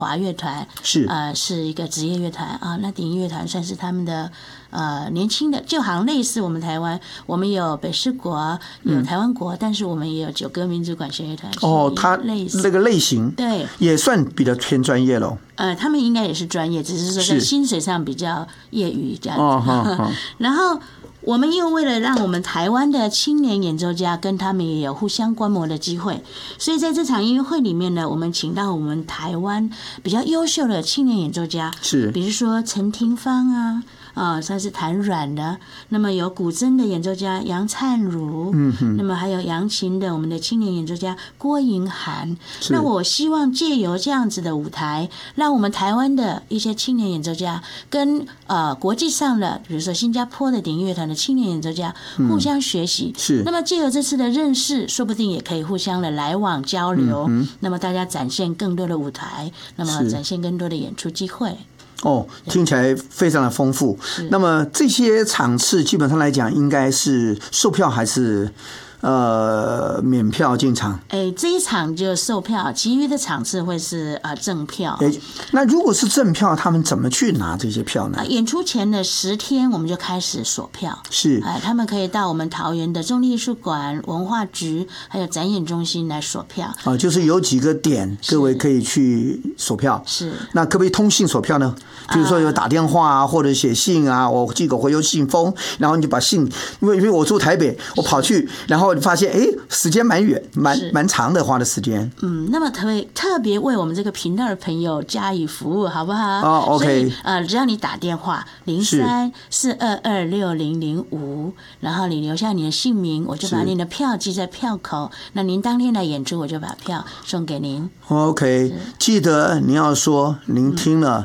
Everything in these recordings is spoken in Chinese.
华乐团是一个职业乐团啊，那鼎艺乐团算是他们的年轻的，就好像类似我们台湾，我们有北市国，有台湾国，但是我们也有九歌民族管弦乐团。 哦，它那个类型对也算比较偏专业咯。 他们应该也是专业，只是说在薪水上比较业余这样子。然后我们又为了让我们台湾的青年演奏家跟他们也有互相观摩的机会，所以在这场音乐会里面呢，我们请到我们台湾比较优秀的青年演奏家，比如说陈廷芳他是弹阮的，那么有古筝的演奏家杨灿如，那么还有扬琴的我们的青年演奏家郭莹涵。那我希望借由这样子的舞台，让我们台湾的一些青年演奏家跟国际上的，比如说新加坡的鼎艺乐团的青年演奏家互相学习。那么借由这次的认识，说不定也可以互相的来往交流，那么大家展现更多的舞台，那么展现更多的演出机会。 听起来非常的丰富。那么这些场次基本上来讲，应该是售票还是免票进场？ 这一场就售票，其余的场次会是赠票。 那如果是赠票，他们怎么去拿这些票呢？ 演出前的10天我们就开始锁票，他们可以到我们桃园的中立艺术馆、文化局还有展演中心来锁票。 就是有几个点，各位可以去锁票。那可不可以通信锁票呢？比如说有打电话或者写信我寄个回邮信封，然后你就把信，因为我住台北，我跑去，然后你发现时间蛮远，蛮长的花的时间。 那么特别为我们这个频道的朋友加以服务，好不好 ？OK。 只要你打电话03-422-6005，然后你留下你的姓名，我就把你的票寄在票口。那您当天来演出，我就把票送给您。 OK， 记得你要说您听了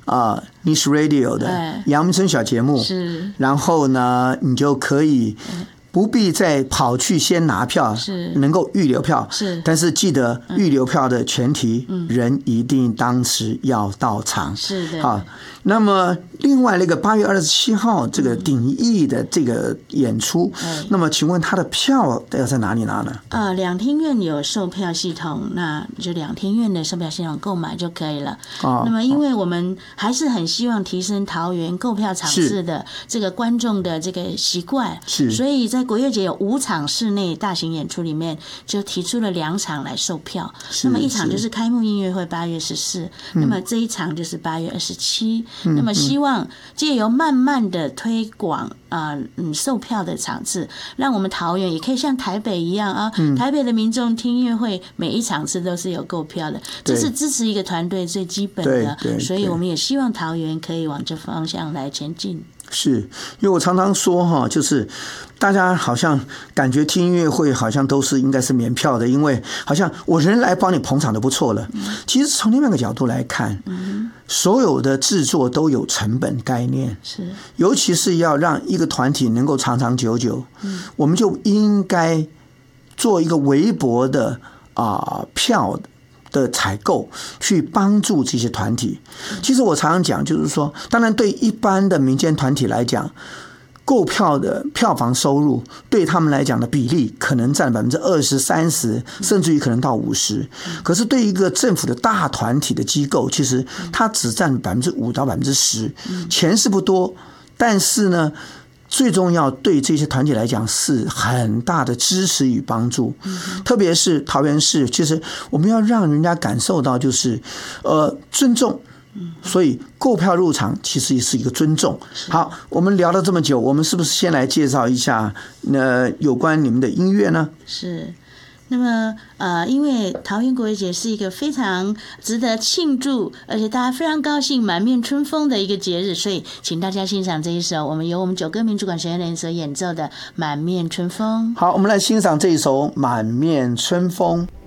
News Radio 的阳明村小节目，然后呢，你就可以不必再跑去先拿票，能够预留票，但是记得预留票的前提，人一定当时要到场。那么另外那个8月27号这个鼎艺的这个演出，那么请问他的票要在哪里拿呢？ 两厅院有售票系统，那就两厅院的售票系统购买就可以了。那么因为我们还是很希望提升桃园购票场次的这个观众的这个习惯，所以在国乐节有5场室内大型演出里面，就提出了2场来售票。那么一场就是开幕音乐会8月14，那么这一场就是8月27。那么希望借由慢慢的推广售票的场次，让我们桃园也可以像台北一样台北的民众听音乐会每一场次都是有购票的，这是支持一个团队最基本的，所以我们也希望桃园可以往这方向来前进。 因为我常常说就是大家好像感觉听音乐会好像都是应该是免票的，因为好像我人来帮你捧场就不错了。其实从另外一个角度来看，所有的制作都有成本概念，尤其是要让一个团体能够长长久久，我们就应该做一个微薄的票的采购，去帮助这些团体。其实我常常讲，就是说，当然对一般的民间团体来讲，购票的票房收入对他们来讲的比例可能占20%、30%，甚至于可能到50%。可是对一个政府的大团体的机构，其实它只占5%到10%，钱是不多，但是呢，最重要对这些团体来讲是很大的支持与帮助。特别是桃园市，其实我们要让人家感受到就是尊重，所以购票入场其实也是一个尊重。好，我们聊了这么久，我们是不是先来介绍一下有关你们的音乐呢？ 那么因为桃园国乐节是一个非常值得庆祝，而且大家非常高兴、满面春风的一个节日，所以请大家欣赏这一首由我们九歌民族管弦乐团所演奏的《满面春风》。 好，我们来欣赏这一首《满面春风》。